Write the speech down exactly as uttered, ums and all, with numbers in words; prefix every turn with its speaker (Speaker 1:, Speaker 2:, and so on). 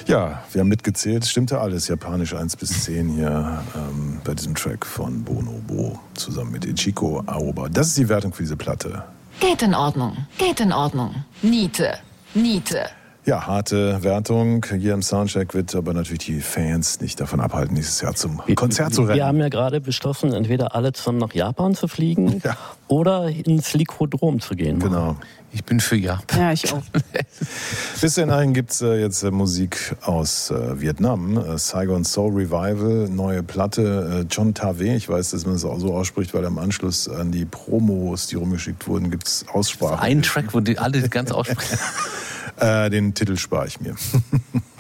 Speaker 1: Ja, wir haben mitgezählt, stimmte alles, japanisch eins bis zehn hier ähm, bei diesem Track von Bonobo zusammen mit Ichiko Aoba. Das ist die Wertung für diese Platte.
Speaker 2: Geht in Ordnung, geht in Ordnung. Niete, Niete.
Speaker 1: Ja, harte Wertung hier im Soundcheck, wird aber natürlich die Fans nicht davon abhalten, nächstes Jahr zum Konzert zu rennen.
Speaker 3: Wir haben ja gerade beschlossen, entweder alle zusammen nach Japan zu fliegen
Speaker 1: ja.
Speaker 3: oder ins Lykodrom zu gehen.
Speaker 1: Genau.
Speaker 4: Ich bin für Japan.
Speaker 5: Ja, ich auch.
Speaker 1: Bis dahin gibt es äh, jetzt äh, Musik aus äh, Vietnam. Äh, Saigon Soul Revival, neue Platte. Äh, John Tave, ich weiß, dass man das auch so ausspricht, weil am Anschluss an die Promos, die rumgeschickt wurden, gibt es Aussprachen.
Speaker 4: Ein Track, wo die alle ganz aussprechen.
Speaker 1: äh, den Titel spare ich mir.